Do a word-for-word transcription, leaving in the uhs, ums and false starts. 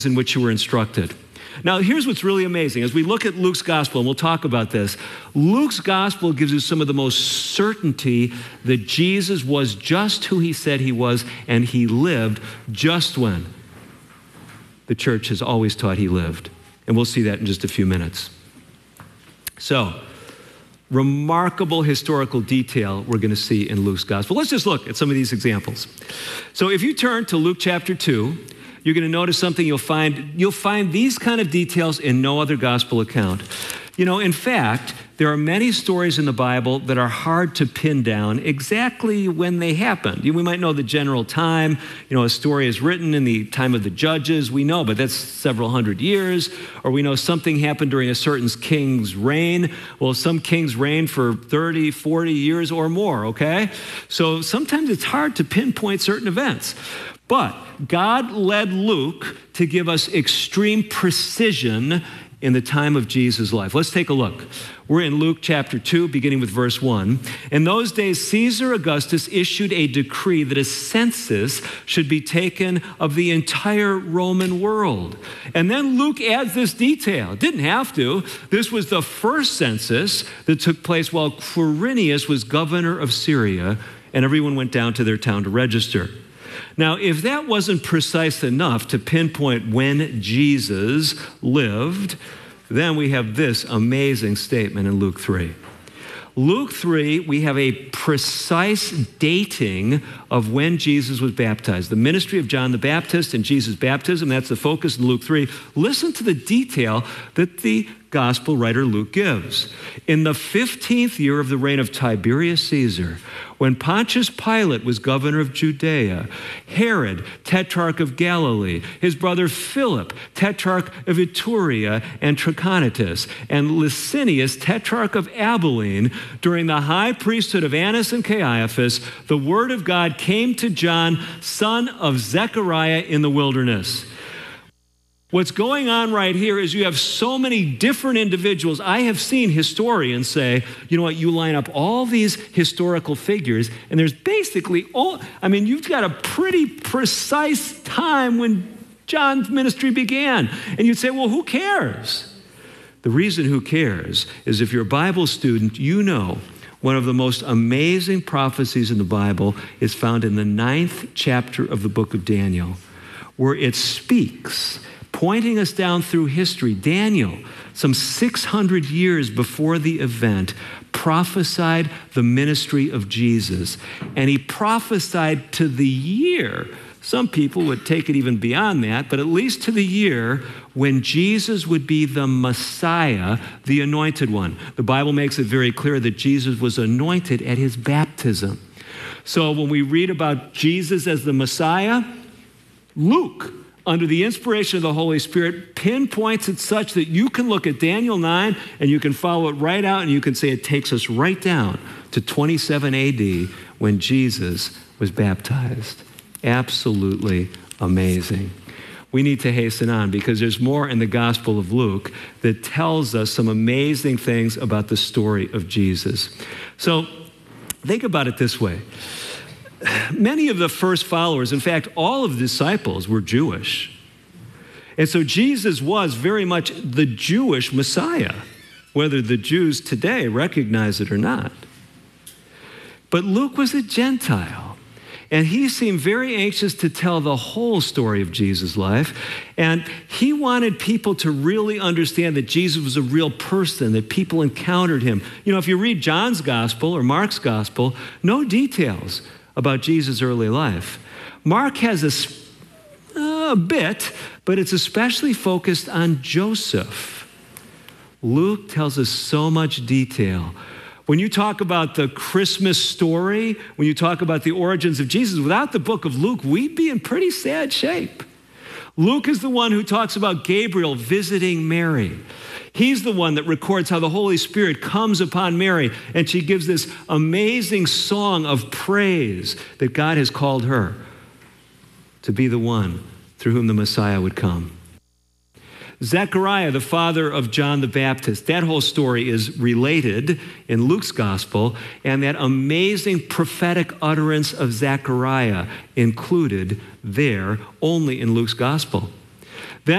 in which you were instructed. Now, here's what's really amazing. As we look at Luke's gospel, and we'll talk about this, Luke's gospel gives us some of the most certainty that Jesus was just who he said he was, and he lived just when the church has always taught he lived. And we'll see that in just a few minutes. So, remarkable historical detail we're going to see in Luke's gospel. Let's just look at some of these examples. So if you turn to Luke chapter two, you're going to notice something you'll find. You'll find these kind of details in no other gospel account. You know, in fact, there are many stories in the Bible that are hard to pin down exactly when they happened. We might know the general time. You know, a story is written in the time of the judges. We know, but that's several hundred years. Or we know something happened during a certain king's reign. Well, some kings reigned for thirty, forty years or more, okay? So sometimes it's hard to pinpoint certain events. But God led Luke to give us extreme precision in the time of Jesus' life. Let's take a look. We're in Luke chapter two, beginning with verse one. In those days, Caesar Augustus issued a decree that a census should be taken of the entire Roman world. And then Luke adds this detail. Didn't have to. This was the first census that took place while Quirinius was governor of Syria, and everyone went down to their town to register. Now, if that wasn't precise enough to pinpoint when Jesus lived, then we have this amazing statement in Luke three. Luke three, we have a precise dating of when Jesus was baptized. The ministry of John the Baptist and Jesus' baptism, that's the focus in Luke three. Listen to the detail that the gospel writer Luke gives. In the fifteenth year of the reign of Tiberius Caesar, when Pontius Pilate was governor of Judea, Herod, tetrarch of Galilee, his brother Philip, tetrarch of Iturea and Trachonitis, and Licinius, tetrarch of Abilene, during the high priesthood of Annas and Caiaphas, the word of God came to John, son of Zechariah, in the wilderness. What's going on right here is you have so many different individuals. I have seen historians say, you know what, you line up all these historical figures, and there's basically all, I mean, you've got a pretty precise time when John's ministry began. And you'd say, well, who cares? The reason who cares is if you're a Bible student, you know one of the most amazing prophecies in the Bible is found in the ninth chapter of the book of Daniel, where it speaks, pointing us down through history. Daniel, some six hundred years before the event, prophesied the ministry of Jesus. And he prophesied to the year. Some people would take it even beyond that, but at least to the year when Jesus would be the Messiah, the anointed one. The Bible makes it very clear that Jesus was anointed at his baptism. So when we read about Jesus as the Messiah, Luke, under the inspiration of the Holy Spirit, pinpoints it such that you can look at Daniel nine and you can follow it right out and you can say it takes us right down to twenty-seven A D when Jesus was baptized. Absolutely amazing. We need to hasten on because there's more in the Gospel of Luke that tells us some amazing things about the story of Jesus. So think about it this way. Many of the first followers, in fact, all of the disciples were Jewish. And so Jesus was very much the Jewish Messiah, whether the Jews today recognize it or not. But Luke was a Gentile, and he seemed very anxious to tell the whole story of Jesus' life. And he wanted people to really understand that Jesus was a real person, that people encountered him. You know, if you read John's gospel or Mark's gospel, no details about Jesus' early life. Mark has a, a bit, but it's especially focused on Joseph. Luke tells us so much detail. When you talk about the Christmas story, when you talk about the origins of Jesus, without the book of Luke, we'd be in pretty sad shape. Luke is the one who talks about Gabriel visiting Mary. He's the one that records how the Holy Spirit comes upon Mary, and she gives this amazing song of praise that God has called her to be the one through whom the Messiah would come. Zechariah, the father of John the Baptist, that whole story is related in Luke's gospel, and that amazing prophetic utterance of Zechariah included there only in Luke's gospel.